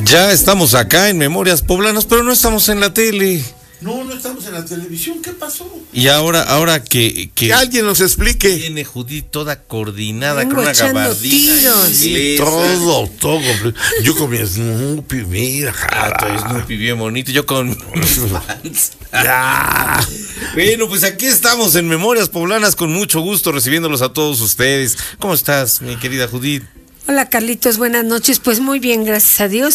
Ya estamos acá en Memorias Poblanas, pero no estamos en la tele. No estamos en la televisión. ¿Qué pasó? Y ahora que alguien nos explique. Viene Judith toda coordinada Vengo con una echando gabardina tiros. inglesa. Todo. Yo con mi Snoopy, mira. Tu Snoopy bien bonito, yo con pants. Ya. Bueno, pues aquí estamos en Memorias Poblanas con mucho gusto recibiéndolos a todos ustedes. ¿Cómo estás, mi querida Judith? Hola Carlitos, buenas noches. Pues muy bien, gracias a Dios.